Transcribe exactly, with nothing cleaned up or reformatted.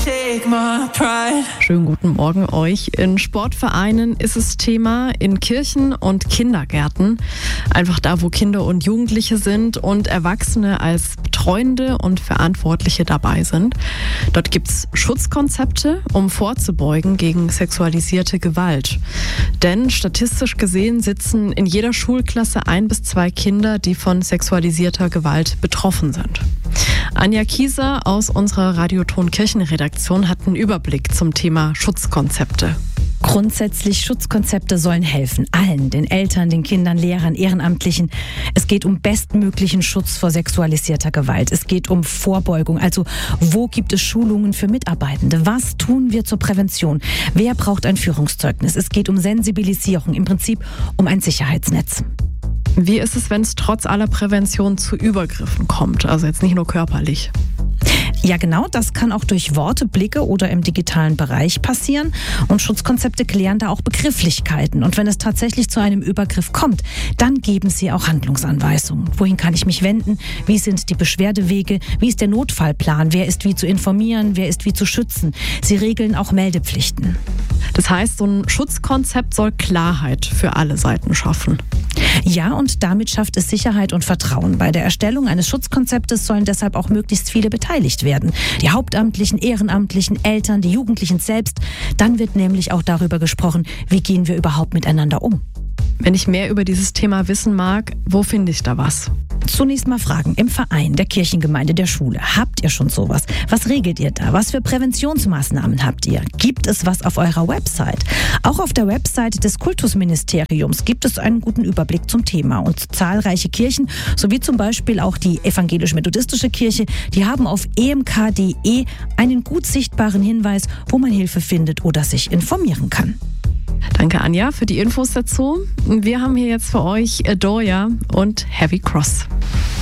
take my pride. Schönen guten Morgen euch. In Sportvereinen ist es Thema, in Kirchen und Kindergärten. Einfach da, wo Kinder und Jugendliche sind und Erwachsene als Betreuende und Verantwortliche dabei sind. Dort gibt es Schutzkonzepte, um vorzubeugen gegen sexualisierte Gewalt. Denn statistisch gesehen sitzen in jeder Schulklasse ein bis zwei Kinder, die von sexualisierter Gewalt betroffen sind. Anja Kieser aus unserer Radioton Kirchenredaktion hat einen Überblick zum Thema Schutzkonzepte. Grundsätzlich, Schutzkonzepte sollen helfen. Allen, den Eltern, den Kindern, Lehrern, Ehrenamtlichen. Es geht um bestmöglichen Schutz vor sexualisierter Gewalt. Es geht um Vorbeugung. Also, wo gibt es Schulungen für Mitarbeitende? Was tun wir zur Prävention? Wer braucht ein Führungszeugnis? Es geht um Sensibilisierung, im Prinzip um ein Sicherheitsnetz. Wie ist es, wenn es trotz aller Prävention zu Übergriffen kommt? Also jetzt nicht nur körperlich. Ja, genau, das kann auch durch Worte, Blicke oder im digitalen Bereich passieren. Und Schutzkonzepte klären da auch Begrifflichkeiten. Und wenn es tatsächlich zu einem Übergriff kommt, dann geben sie auch Handlungsanweisungen. Wohin kann ich mich wenden? Wie sind die Beschwerdewege? Wie ist der Notfallplan? Wer ist wie zu informieren? Wer ist wie zu schützen? Sie regeln auch Meldepflichten. Das heißt, so ein Schutzkonzept soll Klarheit für alle Seiten schaffen. Ja, und damit schafft es Sicherheit und Vertrauen. Bei der Erstellung eines Schutzkonzeptes sollen deshalb auch möglichst viele beteiligt werden. Die Hauptamtlichen, Ehrenamtlichen, Eltern, die Jugendlichen selbst. Dann wird nämlich auch darüber gesprochen, wie gehen wir überhaupt miteinander um. Wenn ich mehr über dieses Thema wissen mag, wo finde ich da was? Zunächst mal fragen, im Verein, der Kirchengemeinde, der Schule. Habt ihr schon sowas? Was regelt ihr da? Was für Präventionsmaßnahmen habt ihr? Gibt es was auf eurer Website? Auch auf der Website des Kultusministeriums gibt es einen guten Überblick zum Thema. Und zahlreiche Kirchen, sowie zum Beispiel auch die evangelisch-methodistische Kirche, die haben auf e m k punkt d e einen gut sichtbaren Hinweis, wo man Hilfe findet oder sich informieren kann. Danke, Anja, für die Infos dazu. Wir haben hier jetzt für euch Adoya und Heavy Cross.